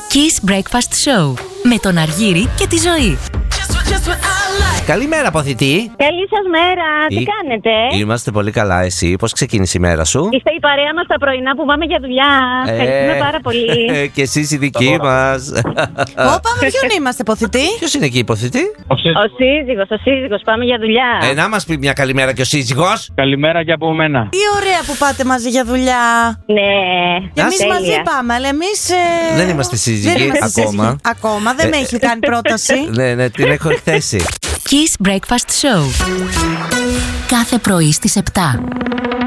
Kiss Breakfast Show με τον Αργύρη και τη Ζωή. Καλημέρα, αποθητή. Καλή σας μέρα. Τι κάνετε? Είμαστε πολύ καλά. Εσύ, πώς ξεκίνησε η μέρα σου? Είστε η παρέα μας τα πρωινά που πάμε για δουλειά. Ευχαριστούμε πάρα πολύ. Και εσείς οι δικοί μας. Όπα, με ποιον είμαστε, αποθητή? Ποιος είναι εκεί, υποθητή? Ο σύζυγος, πάμε για δουλειά. Να μας πει μια καλημέρα και ο σύζυγος. Καλημέρα και από μένα. Τι ωραία που πάτε μαζί για δουλειά. Ναι. Και εμείς τέλεια. μαζί πάμε, αλλά εμείς Δεν είμαστε σύζυγοι δεν είμαστε ακόμα. σύζυγοι. Ακόμα, δεν με έχει κάνει πρόταση. Ναι, την έχω εκθέσει. Kiss Breakfast Show. Κάθε πρωί στις 7.